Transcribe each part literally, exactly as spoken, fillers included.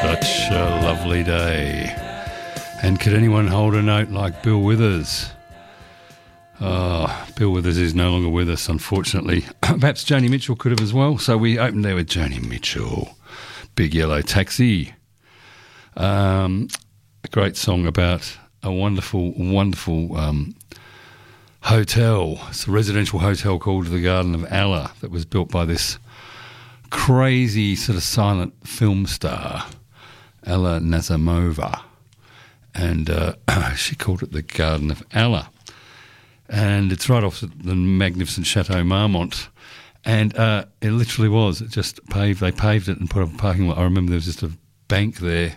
Such a lovely day. And could anyone hold a note like Bill Withers? Oh, Bill Withers is no longer with us, unfortunately. Perhaps Joni Mitchell could have as well. So we opened there with Joni Mitchell, Big Yellow Taxi. Um, a great song about a wonderful, wonderful um, hotel. It's a residential hotel called the Garden of Allah that was built by this crazy sort of silent film star, Ella Nazimova. And uh, she called it the Garden of Allah. And it's right off the magnificent Chateau Marmont. And uh, it literally was. It just paved. They paved it and put up a parking lot. I remember there was just a bank there.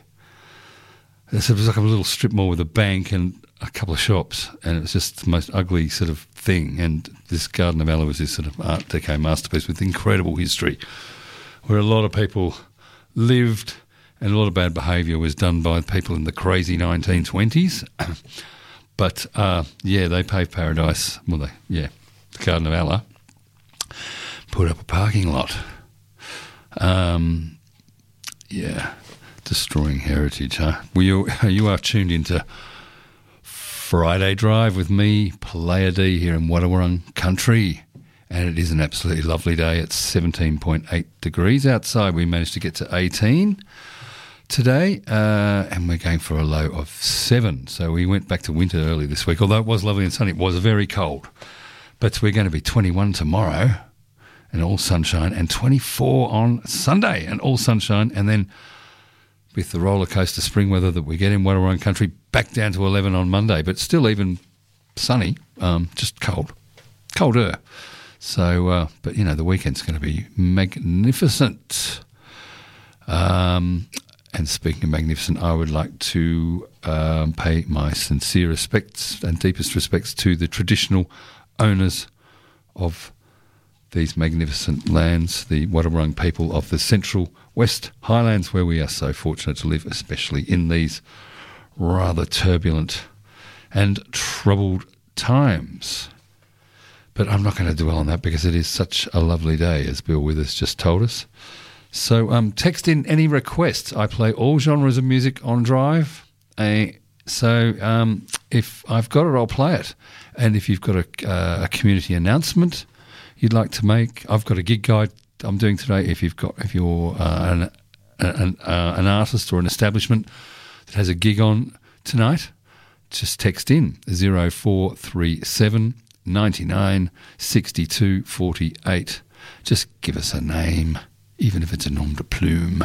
It was like a little strip mall with a bank and a couple of shops. And it was just the most ugly sort of thing. And this Garden of Allah was this sort of Art Deco masterpiece with incredible history, where a lot of people lived and a lot of bad behaviour was done by people in the crazy nineteen twenties. But, uh, yeah, they paved paradise. Well, they, yeah, the Garden of Allah. Put up a parking lot. Um, yeah, destroying heritage, huh? Well, you, you are tuned into Friday Drive with me, Pleiade, here in Wadawurrung Country. And it is an absolutely lovely day. It's seventeen point eight degrees outside. We managed to get to eighteen today, uh, and we're going for a low of seven. So we went back to winter early this week. Although it was lovely and sunny, it was very cold. But we're going to be twenty-one tomorrow and all sunshine, and twenty-four on Sunday and all sunshine. And then with the roller coaster spring weather that we get in Wadawurrung Country, back down to eleven on Monday. But still even sunny, um, just cold, colder. So, uh, but, you know, the weekend's going to be magnificent. Um, and speaking of magnificent, I would like to um, pay my sincere respects and deepest respects to the traditional owners of these magnificent lands, the Wadawurrung people of the Central West Highlands, where we are so fortunate to live, especially in these rather turbulent and troubled times. But I'm not going to dwell on that because it is such a lovely day, as Bill Withers just told us. So um, text in any requests. I play all genres of music on Drive. Uh, so um, if I've got it, I'll play it. And if you've got a, uh, a community announcement you'd like to make, I've got a gig guide I'm doing today. If you've got, if you're uh, an an, uh, an artist or an establishment that has a gig on tonight, just text in zero four three seven ninety-nine sixty-two forty-eight. Just give us a name, even if it's a nom de plume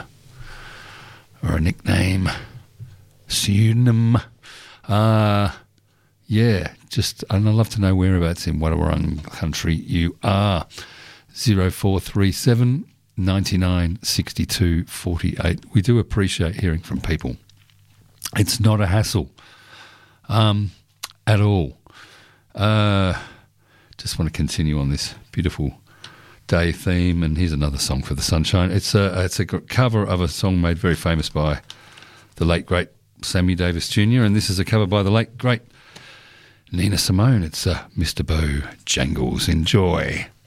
or a nickname, pseudonym. Uh, yeah, just, and I'd love to know whereabouts in Wadawurrung Country you are. zero four three seven ninety-nine sixty-two forty-eight. We do appreciate hearing from people. It's not a hassle um, at all. Uh, just want to continue on this beautiful day theme, and here's another song for the sunshine. It's a it's a cover of a song made very famous by the late great Sammy Davis Junior, and this is a cover by the late great Nina Simone. It's uh, Mister Bojangles. Enjoy.